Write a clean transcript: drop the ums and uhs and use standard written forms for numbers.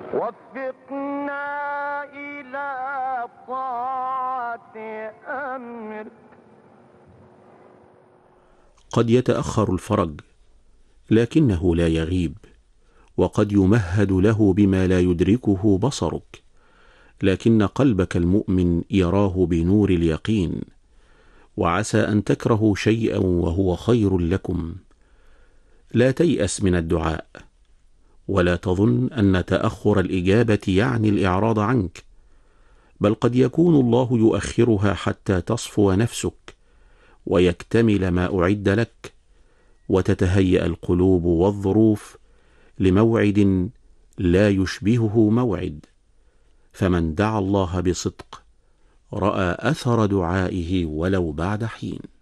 وفقنا إلى طاعة أمرك. قد يتأخر الفرج لكنه لا يغيب، وقد يمهد له بما لا يدركه بصرك، لكن قلبك المؤمن يراه بنور اليقين. وعسى أن تكرهوا شيئا وهو خير لكم. لا تيأس من الدعاء، ولا تظن أن تأخر الإجابة يعني الإعراض عنك، بل قد يكون الله يؤخرها حتى تصفو نفسك ويكتمل ما أعد لك، وتتهيأ القلوب والظروف لموعد لا يشبهه موعد. فمن دعا الله بصدق رأى أثر دعائه ولو بعد حين.